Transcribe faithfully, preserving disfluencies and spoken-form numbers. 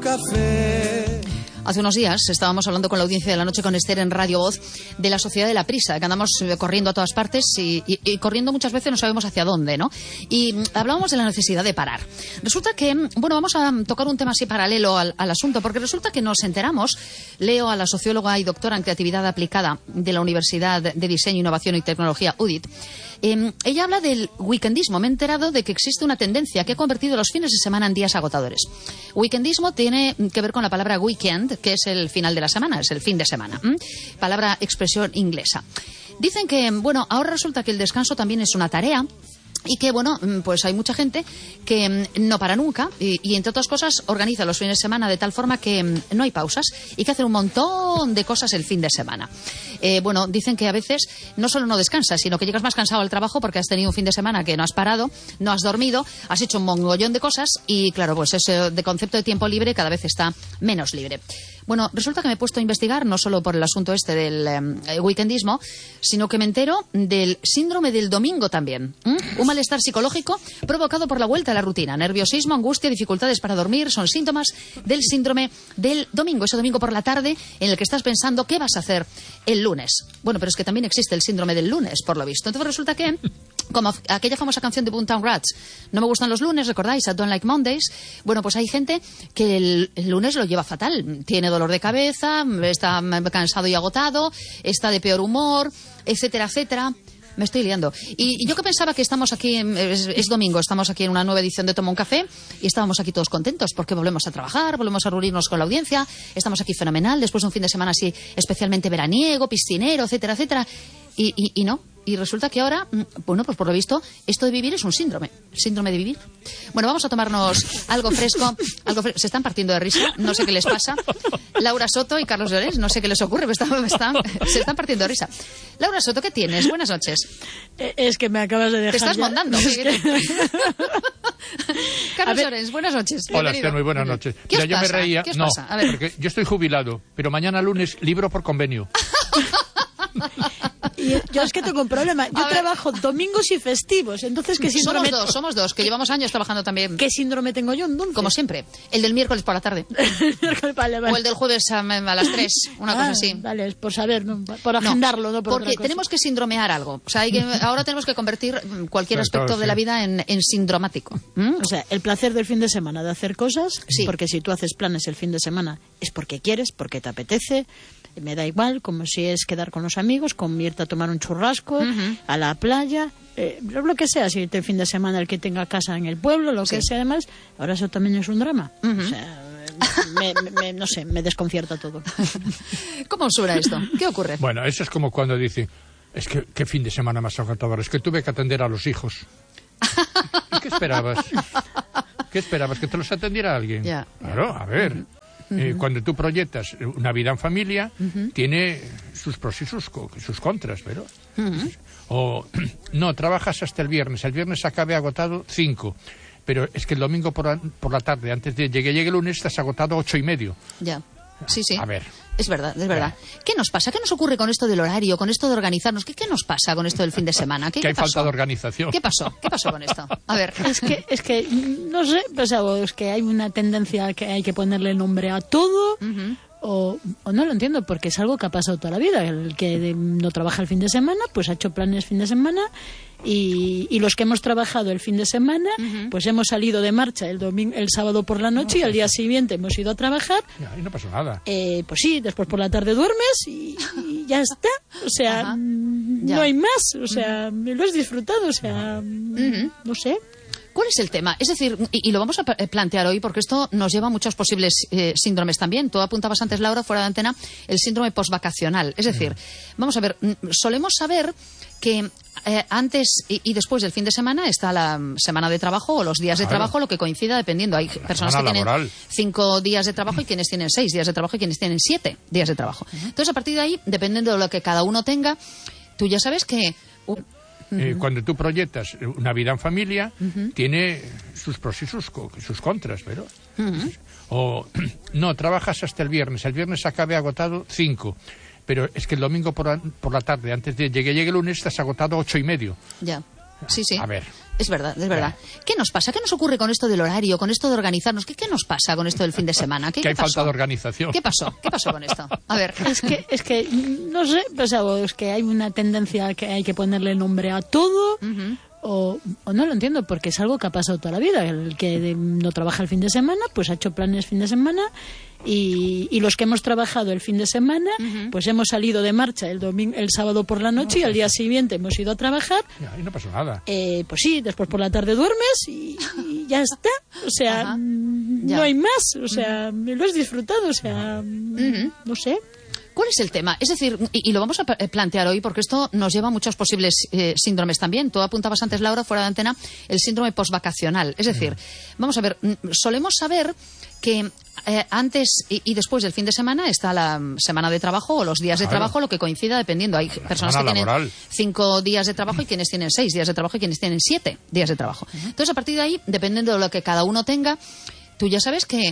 café. Hace unos días estábamos hablando con la audiencia de La Noche con Esther en Radio Voz de la sociedad de la prisa, que andamos corriendo a todas partes y, y, y corriendo muchas veces no sabemos hacia dónde, ¿no? Y hablábamos de la necesidad de parar. Resulta que, bueno, vamos a tocar un tema así paralelo al, al asunto, porque resulta que nos enteramos, leo a la socióloga y doctora en creatividad aplicada de la Universidad de Diseño, Innovación y Tecnología, U D I T, eh, ella habla del weekendismo. Me he enterado de que existe una tendencia que ha convertido los fines de semana en días agotadores. Weekendismo tiene que ver con la palabra weekend, que es el final de la semana, es el fin de semana. ¿Mm? Palabra, expresión inglesa. Dicen que, bueno, ahora resulta que el descanso también es una tarea. Y que, bueno, pues hay mucha gente que no para nunca y, y, entre otras cosas, organiza los fines de semana de tal forma que no hay pausas y que hacen un montón de cosas el fin de semana. Eh, bueno, dicen que a veces no solo no descansas, sino que llegas más cansado al trabajo porque has tenido un fin de semana que no has parado, no has dormido, has hecho un mogollón de cosas y, claro, pues ese de concepto de tiempo libre cada vez está menos libre. Bueno, resulta que me he puesto a investigar, no solo por el asunto este del eh, weekendismo, sino que me entero del síndrome del domingo también. ¿Mm? Un malestar psicológico provocado por la vuelta a la rutina. Nerviosismo, angustia, dificultades para dormir son síntomas del síndrome del domingo. Ese domingo por la tarde en el que estás pensando qué vas a hacer el lunes. Bueno, pero es que también existe el síndrome del lunes, por lo visto. Entonces resulta que, como aquella famosa canción de Boomtown Rats, no me gustan los lunes, ¿recordáis? I don't like Mondays. Bueno, pues hay gente que el, el lunes lo lleva fatal. Tiene dolor de cabeza, está cansado y agotado, está de peor humor, etcétera, etcétera. Me estoy liando. Y, y yo que pensaba que estamos aquí, es, es domingo, estamos aquí en una nueva edición de Toma un Café y estábamos aquí todos contentos porque volvemos a trabajar, volvemos a reunirnos con la audiencia, estamos aquí fenomenal, después de un fin de semana así especialmente veraniego, piscinero, etcétera, etcétera. Y, y, y no. Y resulta que ahora, bueno, pues por lo visto, esto de vivir es un síndrome. Síndrome de vivir. Bueno, vamos a tomarnos algo fresco. Algo fresco. Se están partiendo de risa, no sé qué les pasa. Laura Soto y Carlos Llorens, no sé qué les ocurre, pero están, están, se están partiendo de risa. Laura Soto, ¿qué tienes? Buenas noches. Es que me acabas de dejar. Te estás ya. mondando. Es que... Carlos Llorens, buenas noches. Hola, Esther, muy buenas noches. ¿Qué Mira, os yo pasa? me reía. ¿Qué os no, pasa? A ver. porque yo estoy jubilado, pero mañana lunes libro por convenio. Y yo es que tengo un problema. Yo A ver. trabajo domingos y festivos. Entonces, ¿qué síndrome... Somos dos, somos dos, que llevamos años trabajando también. ¿Qué síndrome tengo yo entonces? Como siempre. El del miércoles por la tarde. Vale, vale. O el del jueves a, a las tres, una Ah, cosa así. Vale, es por saber, ¿no? Por agendarlo, no, por porque otra cosa. tenemos que sindromear algo. O sea, hay que, ahora tenemos que convertir cualquier Claro, aspecto claro, de sí. la vida en, en sindromático. ¿Mm? O sea, el placer del fin de semana de hacer cosas, Sí. porque si tú haces planes el fin de semana es porque quieres, porque te apetece, me da igual, como si es quedar con los amigos, con irte a tomar un churrasco, Ujú. a la playa, eh, lo que sea, si el fin de semana el que tenga casa en el pueblo, lo que Sí. sea además, ahora eso también es un drama. Ujú. O sea, me, me- no sé, me desconcierta todo. ¿Cómo suena esto? ¿Qué ocurre? Bueno, eso es como cuando dicen, es que qué fin de semana más agotador, es que tuve que atender a los hijos. ¿Y qué esperabas? ¿Qué esperabas? ¿Que te los atendiera alguien? Ya. Claro, a ver. Eh, cuando tú proyectas una vida en familia, tiene sus pros y sus, co- sus contras, pero... O, no, trabajas hasta el viernes, el viernes acabe agotado cinco, pero es que el domingo por la, por la tarde, antes de que llegue el lunes, estás agotado ocho y medio. Ya. Sí, sí. A ver. Es verdad, es verdad. ¿Qué nos pasa? ¿Qué nos ocurre con esto del horario, con esto de organizarnos? ¿Qué, qué nos pasa con esto del fin de semana? ¿Qué, Que hay qué pasó? falta de organización. ¿Qué pasó? ¿Qué pasó con esto? A ver. Es que, es que, no sé, pues, o es que hay una tendencia que hay que ponerle nombre a todo, o, o no lo entiendo, porque es algo que ha pasado toda la vida. El que de- no trabaja el fin de semana, pues ha hecho planes fin de semana, y, y los que hemos trabajado el fin de semana, pues hemos salido de marcha el domingo, el sábado por la noche, y al día siguiente hemos ido a trabajar. Ya, y no pasó nada. Eh, pues sí, después por la tarde duermes y, y ya está. O sea, Ajá. mm, Ya. no hay más. O sea, lo has disfrutado. O sea, mm, no sé. ¿Cuál es el tema? Es decir, y, y lo vamos a p- plantear hoy porque esto nos lleva a muchos posibles eh, síndromes también. Tú apuntabas antes, Laura, fuera de antena, el síndrome postvacacional. Es decir, vamos a ver, mm, solemos saber que eh, antes y, y después del fin de semana está la mm, semana de trabajo o los días de Claro. trabajo, lo que coincida dependiendo. Hay personas que semana tienen laboral. cinco días de trabajo y quienes tienen seis días de trabajo y quienes tienen siete días de trabajo. Entonces, a partir de ahí, dependiendo de lo que cada uno tenga, tú ya sabes que... uh, Eh, cuando tú proyectas una vida en familia, tiene sus pros y sus, co- sus contras, pero... O, no, trabajas hasta el viernes, el viernes acabe agotado cinco, pero es que el domingo por la, por la tarde, antes de que llegue el lunes, estás agotado ocho y medio. Ya. Sí, sí. A ver. Es verdad, es verdad. ¿Qué nos pasa? ¿Qué nos ocurre con esto del horario, con esto de organizarnos? ¿Qué, qué nos pasa con esto del fin de semana? ¿Qué, que hay qué pasó? falta de organización. ¿Qué pasó? ¿Qué pasó con esto? A ver. Es que, es que no sé, o sea, es que hay una tendencia que hay que ponerle nombre a todo. Uh-huh. O, o no lo entiendo, porque es algo que ha pasado toda la vida. El que de, no trabaja el fin de semana, pues ha hecho planes fin de semana, y, y los que hemos trabajado el fin de semana, uh-huh. pues hemos salido de marcha el domingo, el sábado por la noche, no, y al día siguiente hemos ido a trabajar. Y no pasó nada. Eh, pues sí, después por la tarde duermes y, y ya está. O sea, Ajá. no Ya. hay más. O sea, uh-huh. lo has disfrutado. O sea, uh-huh. no sé. ¿Cuál es el tema? Es decir, y, y lo vamos a plantear hoy porque esto nos lleva a muchos posibles eh, síndromes también. Tú apuntabas antes, Laura, fuera de antena, el síndrome postvacacional. Es decir, mm. vamos a ver, solemos saber que eh, antes y, y después del fin de semana está la semana de trabajo o los días de claro. trabajo, lo que coincida dependiendo. Hay la personas que laboral. tienen cinco días de trabajo y quienes tienen seis días de trabajo y quienes tienen siete días de trabajo. Uh-huh. Entonces, a partir de ahí, dependiendo de lo que cada uno tenga, tú ya sabes que